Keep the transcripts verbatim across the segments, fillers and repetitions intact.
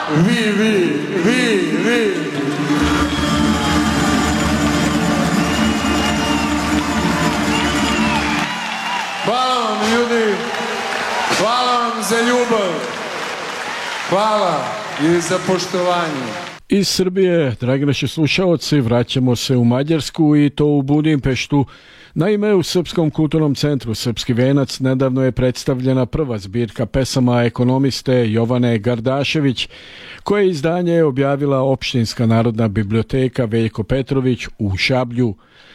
vi, vi, vi, vi. Hvala vam, ljudi. Hvala vam za ljubav. Hvala i za poštovanje. Iz Srbije, dragi naši slušaoci, vraćamo se u Mađarsku i to u Budimpeštu. Naime, u Srpskom kulturnom centru Srpski venac nedavno je predstavljena prva zbirka pesama ekonomiste Jovane Gardašević, koje izdanje je objavila Opštinska narodna biblioteka Veljko Petrović u Šablju.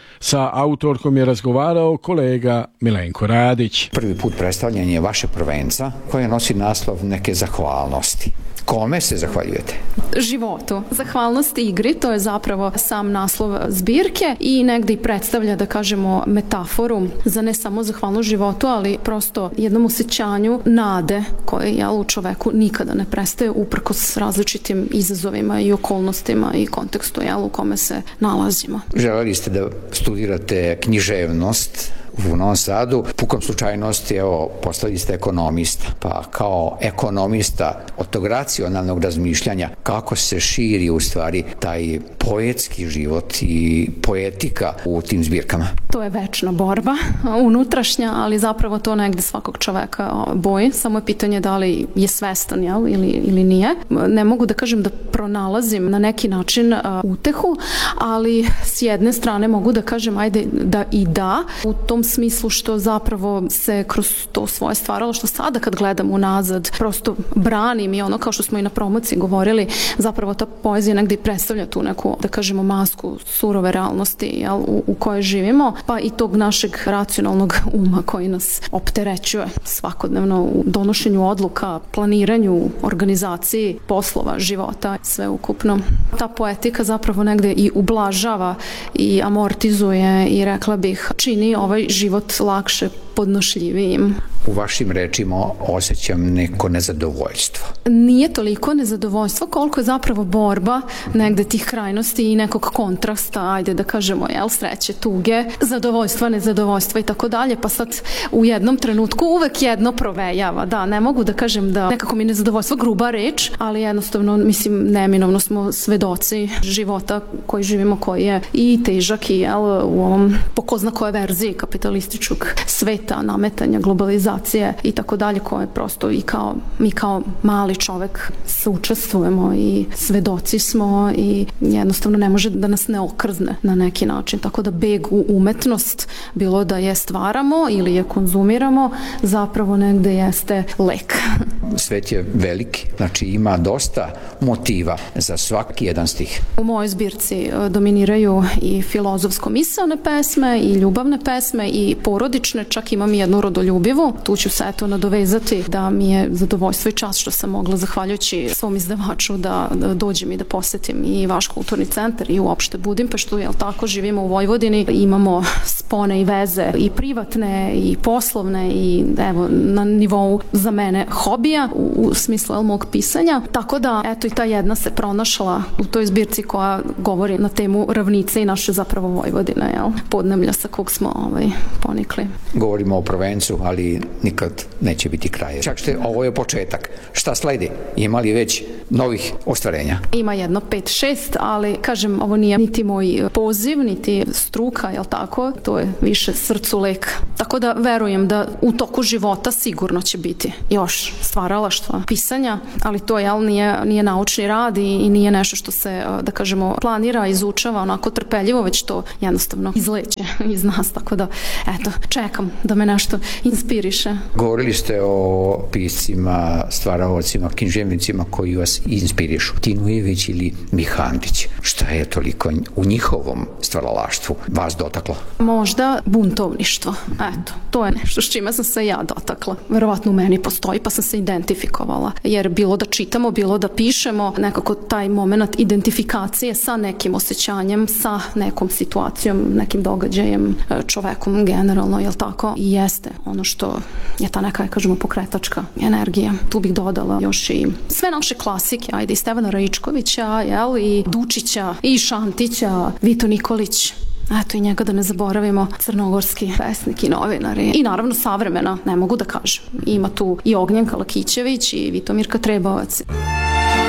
Sa autorkom je razgovarao kolega Milenko Radić. Prvi put predstavljen je vaše prvenca koje nosi naslov neke zahvalnosti. Kome se zahvaljujete? Životu. Zahvalnost igri, to je zapravo sam naslov zbirke i negdje i predstavlja, da kažemo, metaforu za ne samo zahvalnost životu, ali prosto jednom osjećanju nade koje jel, u čoveku nikada ne prestaje uprkos različitim izazovima i okolnostima i kontekstu jel, u kome se nalazimo. Želeli ste da studirate književnost u Novom Sadu. Pukom slučajnosti, evo, postali ste ekonomista. Pa kao ekonomista od tog racionalnog razmišljanja, kako se širi u stvari taj poetski život i poetika u tim zbirkama? To je večna borba, unutrašnja, ali zapravo to negde svakog čoveka boji. Samo je pitanje da li je svestan jel, ili, ili nije. Ne mogu da kažem da pronalazim na neki način uh, utehu, ali s jedne strane mogu da kažem ajde da i da, u tom smislu što zapravo se kroz to svoje stvaralo, što sada kad gledam unazad, prosto branim i ono kao što smo i na promociji govorili, zapravo ta poezija negdje predstavlja tu neku, da kažemo, masku surove realnosti jel, u, u kojoj živimo, pa i tog našeg racionalnog uma koji nas opterećuje svakodnevno u donošenju odluka, planiranju, organizaciji poslova, života, sve ukupno. Ta poetika zapravo negde i ublažava i amortizuje i rekla bih čini ovaj život lakše podnošljivijim. U vašim rečima osjećam neko nezadovoljstvo. Nije toliko nezadovoljstvo koliko je zapravo borba negde tih krajnosti i nekog kontrasta, ajde da kažemo, jel, sreće, tuge, zadovoljstva, nezadovoljstva i tako dalje, pa sad u jednom trenutku uvek jedno provejava. Da, ne mogu da kažem da nekako mi nezadovoljstvo gruba reč, ali jednostavno, mislim, neminovno smo svedoci života koji živimo, koji je i težak i jel, u ovom pokozna koje verziji kapitalističkog sveta, nametanja, globalizacije i tako dalje, koje prosto i kao, mi kao mali čovek sučestvujemo i svedoci smo i jednostavno ne može da nas ne okrzne na neki način. Tako da beg u umetnost, bilo da je stvaramo ili je konzumiramo, zapravo negde jeste lek. Svet je veliki, znači ima dosta motiva za svaki jedan stih. U mojoj zbirci dominiraju i filozofsko-misaone pesme i ljubavne pesme i porodične, čak imam i jednu rodoljubivu. Tu ću se eto nadovezati da mi je zadovoljstvo i čast što sam mogla, zahvaljujući svom izdavaču, da, da dođem i da posetim i vaš kulturni centar i uopšte Budimpeštu, jel tako, živimo u Vojvodini, imamo spone i veze i privatne i poslovne i evo na nivou za mene hobija u, u smislu jel, mog pisanja. Tako da eto i ta jedna se pronašla u toj zbirci koja govori na temu ravnice i naše zapravo Vojvodine, jel, podneblja sa kog smo ovaj, ponikli. Govorimo o prvencu, ali nikad neće biti kraj. Čak što ovo je početak. Šta sledi? Ima li već novih ostvarenja? Ima jedno pet šest, ali kažem, ovo nije niti moj poziv, niti struka, jel tako? To je više srcu lek. Tako da verujem da u toku života sigurno će biti još stvaralaštva, pisanja, ali to jel, nije, nije naučni rad i, i nije nešto što se, da kažemo, planira, izučava onako trpeljivo, već to jednostavno izleće iz nas, tako da eto, čekam da me nešto inspiriše. Govorili ste o piscima, stvaraocima, književnicima koji vas inspirišu. Tinojević ili Mihandić. Šta je toliko u njihovom stvaralaštvu vas dotaklo? Možda buntovništvo. Eto, to je nešto s čime sam se ja dotakla. Verovatno u meni postoji, pa sam se identifikovala. Jer bilo da čitamo, bilo da pišemo, nekako taj moment identifikacije sa nekim osjećanjem, sa nekom situacijom, nekim događajem, čovekom generalno, jel tako? I jeste ono što je ta neka, kažemo, pokretačka energija. Tu bih dodala još i sve naše klasike, ajde, i Stevana Raičkovića, jel, i Dučića, i Šantića, Vito Nikolić. Eto, i njega da ne zaboravimo, crnogorski pesnik i novinari. I naravno savremena, ne mogu da kažem. Ima tu i Ognjenka Lakićević i Vitomirka Trebavac.